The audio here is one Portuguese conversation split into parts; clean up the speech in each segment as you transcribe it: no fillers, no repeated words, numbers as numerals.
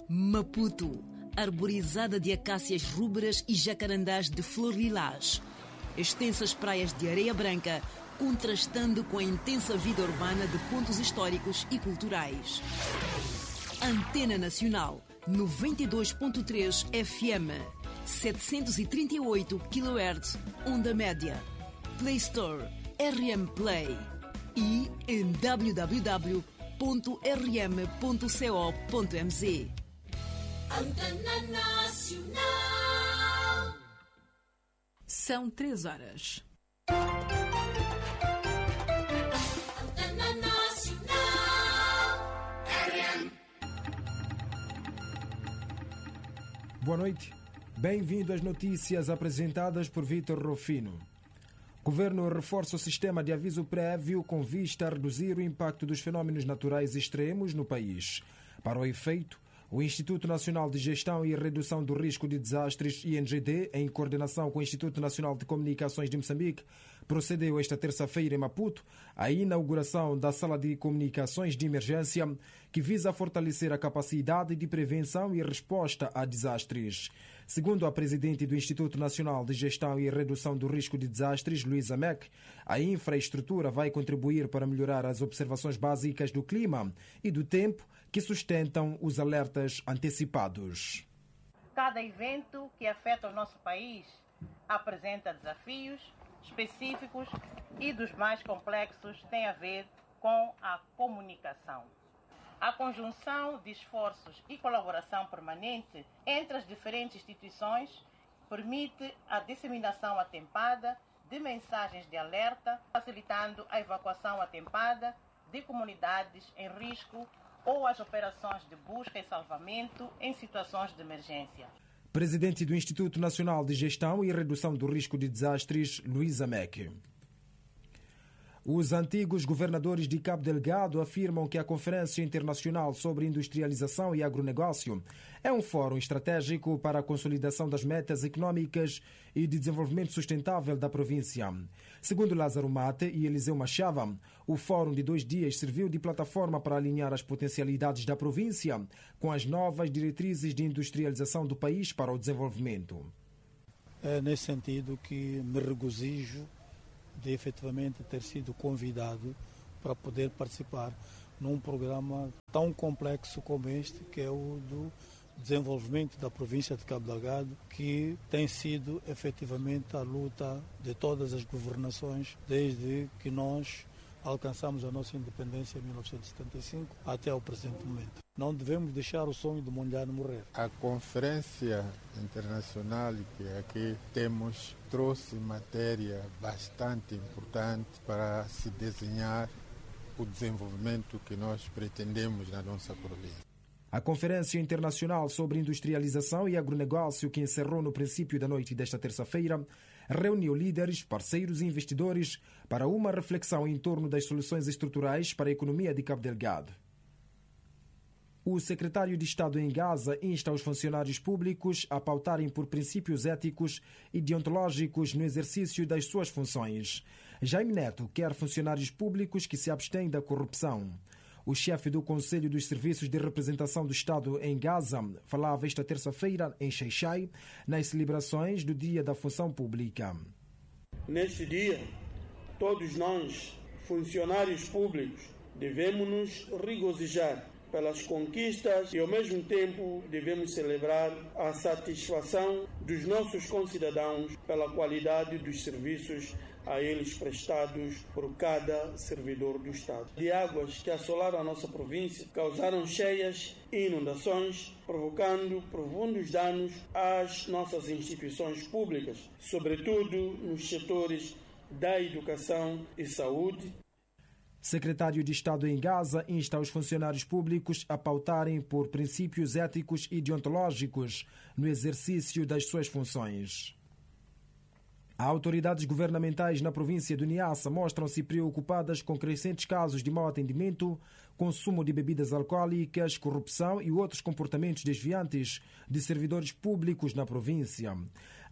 Maputo, arborizada de acácias rúberas e jacarandás de flor lilás. Extensas praias de areia branca, contrastando com a intensa vida urbana de pontos históricos e culturais. Antena Nacional, 92.3 FM, 738 kHz, onda média. Play Store, RM Play e em www.rm.co.mz. Antena Nacional. São 3 horas. Antena Nacional. RM. Boa noite. Bem-vindo às notícias apresentadas por Vítor Rufino. Governo reforça o sistema de aviso prévio com vista a reduzir o impacto dos fenómenos naturais extremos no país. Para o efeito, o Instituto Nacional de Gestão e Redução do Risco de Desastres, INGD, em coordenação com o Instituto Nacional de Comunicações de Moçambique, procedeu esta terça-feira em Maputo à inauguração da Sala de Comunicações de Emergência, que visa fortalecer a capacidade de prevenção e resposta a desastres. Segundo a presidente do Instituto Nacional de Gestão e Redução do Risco de Desastres, Luísa Meck, a infraestrutura vai contribuir para melhorar as observações básicas do clima e do tempo que sustentam os alertas antecipados. Cada evento que afeta o nosso país apresenta desafios específicos e dos mais complexos tem a ver com a comunicação. A conjunção de esforços e colaboração permanente entre as diferentes instituições permite a disseminação atempada de mensagens de alerta, facilitando a evacuação atempada de comunidades em risco ou as operações de busca e salvamento em situações de emergência. Presidente do Instituto Nacional de Gestão e Redução do Risco de Desastres, Luísa Meck. Os antigos governadores de Cabo Delgado afirmam que a Conferência Internacional sobre Industrialização e Agronegócio é um fórum estratégico para a consolidação das metas econômicas e de desenvolvimento sustentável da província. Segundo Lázaro Mate e Eliseu Machava, o fórum de 2 dias serviu de plataforma para alinhar as potencialidades da província com as novas diretrizes de industrialização do país para o desenvolvimento. É nesse sentido que me regozijo de efetivamente ter sido convidado para poder participar num programa tão complexo como este, que é o do desenvolvimento da província de Cabo Delgado, que tem sido efetivamente a luta de todas as governações desde que nós alcançamos a nossa independência em 1975 até o presente momento. Não devemos deixar o sonho de Mondlane morrer. A conferência internacional que aqui temos trouxe matéria bastante importante para se desenhar o desenvolvimento que nós pretendemos na nossa província. A Conferência Internacional sobre Industrialização e Agronegócio, que encerrou no princípio da noite desta terça-feira, reuniu líderes, parceiros e investidores para uma reflexão em torno das soluções estruturais para a economia de Cabo Delgado. O secretário de Estado em Gaza insta os funcionários públicos a pautarem por princípios éticos e deontológicos no exercício das suas funções. Jaime Neto quer funcionários públicos que se abstêm da corrupção. O chefe do Conselho dos Serviços de Representação do Estado em Gaza falava esta terça-feira em Xai-Xai nas celebrações do Dia da Função Pública. Neste dia, todos nós, funcionários públicos, devemos nos regozijar pelas conquistas e, ao mesmo tempo, devemos celebrar a satisfação dos nossos concidadãos pela qualidade dos serviços a eles prestados por cada servidor do Estado. De águas que assolaram a nossa província, causaram cheias e inundações, provocando profundos danos às nossas instituições públicas, sobretudo nos setores da educação e saúde. Secretário de Estado em Gaza insta os funcionários públicos a pautarem por princípios éticos e deontológicos no exercício das suas funções. Autoridades governamentais na província do Niassa mostram-se preocupadas com crescentes casos de mau atendimento, consumo de bebidas alcoólicas, corrupção e outros comportamentos desviantes de servidores públicos na província.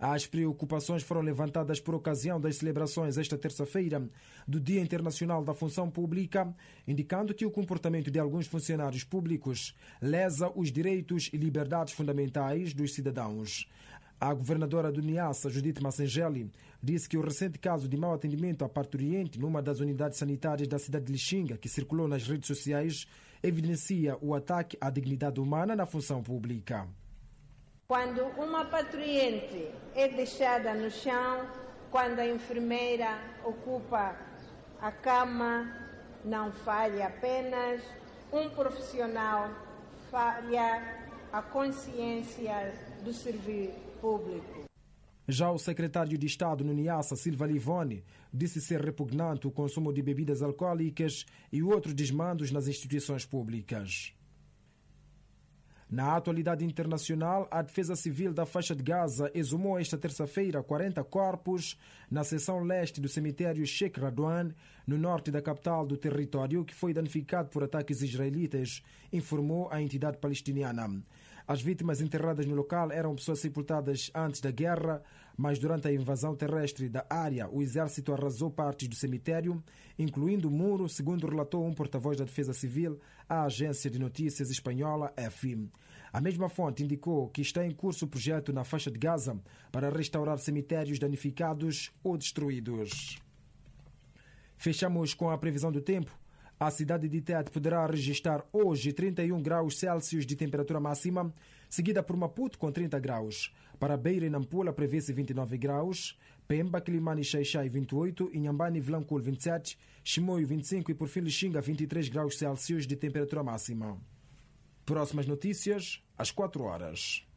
As preocupações foram levantadas por ocasião das celebrações esta terça-feira do Dia Internacional da Função Pública, indicando que o comportamento de alguns funcionários públicos lesa os direitos e liberdades fundamentais dos cidadãos. A governadora do Niassa, Judith Massengeli, disse que o recente caso de mau atendimento a parturiente numa das unidades sanitárias da cidade de Lixinga, que circulou nas redes sociais, evidencia o ataque à dignidade humana na função pública. Quando uma parturiente é deixada no chão, quando a enfermeira ocupa a cama, não falha apenas um profissional, falha a consciência do serviço público. Já o secretário de Estado no Niassa, Silva Livone, disse ser repugnante o consumo de bebidas alcoólicas e outros desmandos nas instituições públicas. Na atualidade internacional, a Defesa Civil da Faixa de Gaza exumou esta terça-feira 40 corpos na seção leste do cemitério Sheikh Radwan, no norte da capital do território, que foi danificado por ataques israelitas, informou a entidade palestiniana. As vítimas enterradas no local eram pessoas sepultadas antes da guerra, mas durante a invasão terrestre da área, o exército arrasou partes do cemitério, incluindo o muro, segundo relatou um porta-voz da Defesa Civil à agência de notícias espanhola EFI. A mesma fonte indicou que está em curso o projeto na faixa de Gaza para restaurar cemitérios danificados ou destruídos. Fechamos com a previsão do tempo. A cidade de Tete poderá registrar hoje 31 graus Celsius de temperatura máxima, seguida por Maputo com 30 graus. Para Beira e Nampula prevê-se 29 graus, Pemba, Quilimane e Xaixai 28, Inhambane e Vilanculo 27, Chimoio 25 e por fim Lixinga 23 graus Celsius de temperatura máxima. Próximas notícias às 4 horas.